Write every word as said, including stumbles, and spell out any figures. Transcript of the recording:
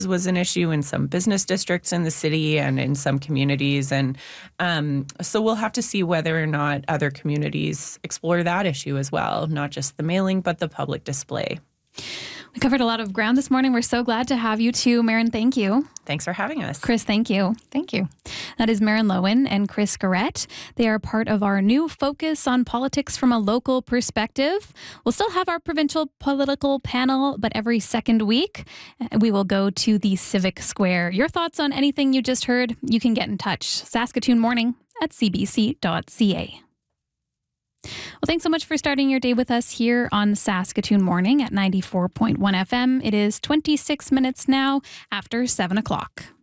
was an issue in some business districts in the city and in some communities. And um, so we'll have to see whether or not other communities explore that issue as well, not just the mailing, but the public display. We covered a lot of ground this morning. We're so glad to have you too. Marin, thank you. Thanks for having us. Chris, thank you. Thank you. That is Marin Loewen and Chris Garrett. They are part of our new focus on politics from a local perspective. We'll still have our provincial political panel, but every second week we will go to the Civic Square. Your thoughts on anything you just heard, you can get in touch. Saskatoon Morning at c b c dot c a. Well, thanks so much for starting your day with us here on Saskatoon Morning at ninety-four point one F M. It is twenty-six minutes now after seven o'clock.